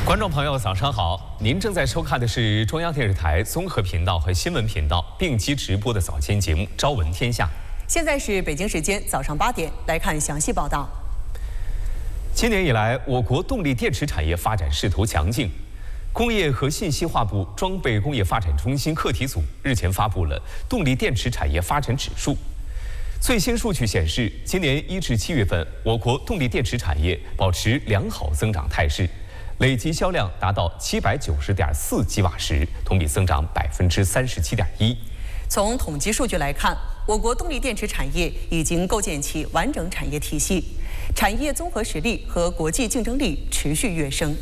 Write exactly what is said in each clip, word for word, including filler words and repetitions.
观众朋友，早上好！您正在收看的是中央电视台综合频道和新闻频道并机直播的早间节目《朝闻天下》。 现在是北京时间早上八点，来看详细报道。 今年以来，我国动力电池产业发展势头强劲。工业和信息化部装备工业发展中心课题组日前发布了动力电池产业发展指数。最新数据显示，今年一至七月份，我国动力电池产业保持良好增长态势。 累计销量达到七百九十点四吉瓦时，同比增长百分之三十七点一。 从统计数据来看，我国动力电池产业已经构建起完整产业体系，产业综合实力和国际竞争力持续跃升。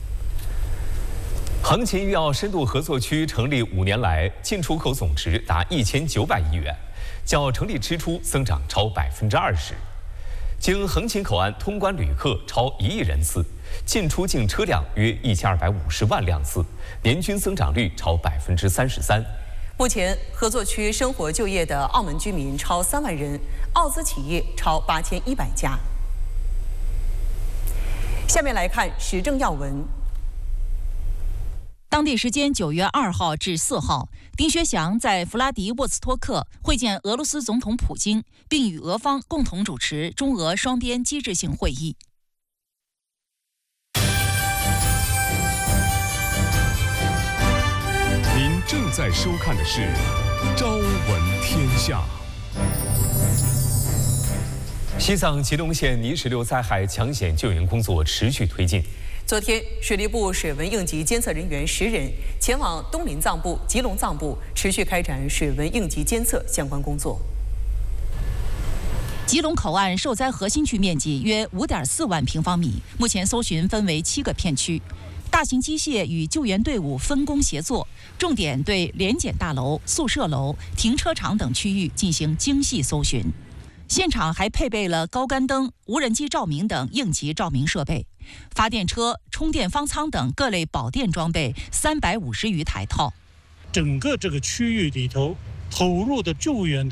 横琴粤澳深度合作区成立五年来，进出口总值达一千九百亿元，较成立之初增长超百分之二十。经横琴口岸通关旅客超一亿人次。 进出境车辆约一千二百五十万辆次，年均增长率超百分之三十三。 目前，合作区生活就业的澳门居民超三万人，澳资企业超八千一百家。下面来看时政要闻。 当地时间九月二号至四号，丁薛祥在弗拉迪沃斯托克会见俄罗斯总统普京，并与俄方共同主持中俄双边机制性会议。 正在收看的是《朝闻天下》。 西藏吉隆县泥石流灾害抢险救援工作持续推进。 昨天，水利部水文应急监测人员十人前往东林藏部、吉隆藏部，持续开展水文应急监测相关工作。 吉隆口岸受灾核心区面积约五点四万平方米，目前搜寻分为七个片区。 大型机械与救援队伍分工协作，重点对联检大楼、宿舍楼、停车场等区域进行精细搜寻。现场还配备了高杆灯、无人机照明等应急照明设备，发电车、充电方舱等各类保电装备三百五十余台套。 整个这个区域里头投入的救援